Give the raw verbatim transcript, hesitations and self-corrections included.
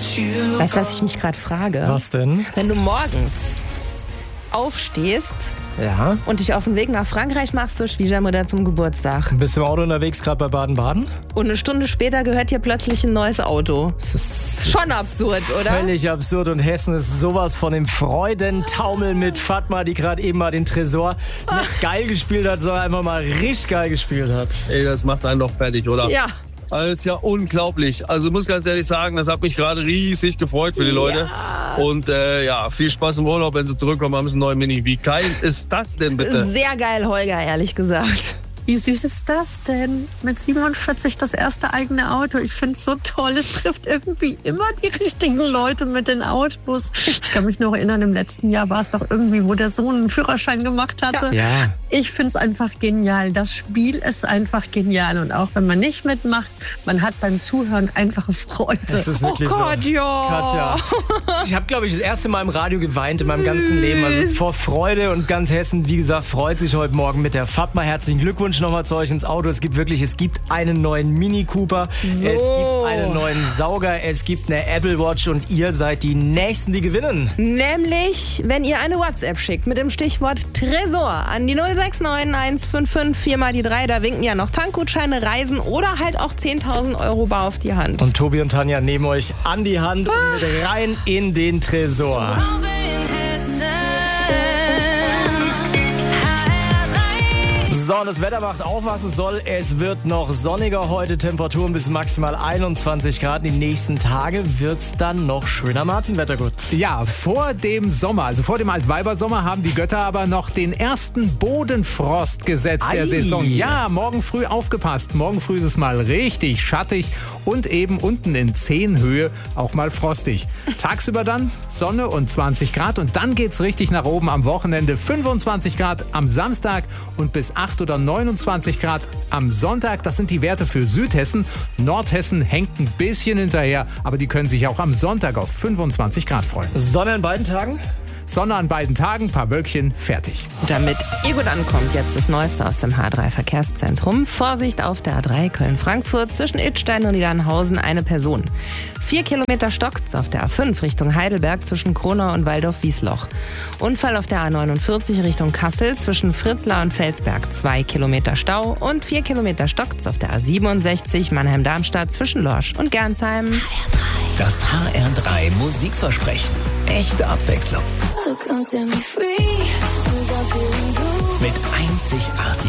Weißt du, was ich mich gerade frage? Was denn? Wenn du morgens aufstehst Ja. und dich auf den Weg nach Frankreich machst zur Schwiegermutter zum Geburtstag Bist du im Auto unterwegs, gerade bei Baden-Baden? und eine Stunde später gehört dir plötzlich ein neues Auto. Das ist Schon absurd, oder? völlig absurd, und Hessen ist sowas von dem Freudentaumel mit Fatma, die gerade eben mal den Tresor nicht geil gespielt hat, sondern einfach mal richtig geil gespielt hat. Ey, das macht einen doch fertig, oder? Ja. Also, das ist ja unglaublich. Also muss ganz ehrlich sagen, das hat mich gerade riesig gefreut für die Leute. Und äh, ja, viel Spaß im Urlaub, wenn sie zurückkommen, haben sie einen neuen Mini. Wie geil ist das denn bitte? Sehr geil, Holger, ehrlich gesagt. Wie süß ist das denn? Mit siebenundvierzig das erste eigene Auto. Ich finde es so toll. Es trifft irgendwie immer die richtigen Leute mit den Autos. Ich kann mich noch erinnern, im letzten Jahr war es doch irgendwie, wo der Sohn einen Führerschein gemacht hatte. Ja. Ich finde es einfach genial. Das Spiel ist einfach genial. Und auch wenn man nicht mitmacht, man hat beim Zuhören einfache Freude. Das ist wirklich Oh Gott, so. ja. Katja. Ich habe, glaube ich, das erste Mal im Radio geweint in meinem ganzen Leben. Also vor Freude, und ganz Hessen, wie gesagt, freut sich heute Morgen mit der Fatma. Herzlichen Glückwunsch nochmal zu euch ins Auto. Es gibt wirklich, es gibt einen neuen Mini Cooper, So. es gibt einen neuen Sauger, es gibt eine Apple Watch, und ihr seid die Nächsten, die gewinnen. Nämlich, wenn ihr eine WhatsApp schickt mit dem Stichwort Tresor an die null sechs neun eins fünf fünf vier mal die drei. Da winken ja noch Tankgutscheine, Reisen oder halt auch zehntausend Euro bar auf die Hand. Und Tobi und Tanja nehmen euch an die Hand und mit rein in den Tresor. So, und das Wetter macht auch, was es soll. Es wird noch sonniger heute, Temperaturen bis maximal einundzwanzig Grad. Die nächsten Tage wird's dann noch schöner. Martin, Wettergut. Ja, vor dem Sommer, also vor dem Altweibersommer, haben die Götter aber noch den ersten Bodenfrost gesetzt der Ei. Saison. Ja, morgen früh aufgepasst. Morgen früh ist es mal richtig schattig und eben unten in zehn Höhe auch mal frostig. Tagsüber dann Sonne und zwanzig Grad, und dann geht's richtig nach oben am Wochenende. fünfundzwanzig Grad am Samstag und bis acht oder neunundzwanzig Grad am Sonntag. Das sind die Werte für Südhessen. Nordhessen hängt ein bisschen hinterher, aber die können sich auch am Sonntag auf fünfundzwanzig Grad freuen. Sonne an beiden Tagen? Sonne an beiden Tagen, paar Wölkchen, fertig. Damit ihr gut ankommt, jetzt das Neueste aus dem H drei Verkehrszentrum. Vorsicht auf der A drei Köln-Frankfurt, zwischen Idstein und Niedernhausen eine Person. Vier Kilometer stockt's auf der A fünf Richtung Heidelberg zwischen Kronau und Waldorf-Wiesloch. Unfall auf der A neunundvierzig Richtung Kassel zwischen Fritzlar und Felsberg. Zwei Kilometer Stau, und vier Kilometer stockt's auf der A siebenundsechzig Mannheim-Darmstadt zwischen Lorsch und Gernsheim. Das H R drei Musikversprechen. Echte Abwechslung. So come set me free. 'Cause I'm feeling blue. Mit einzigartigen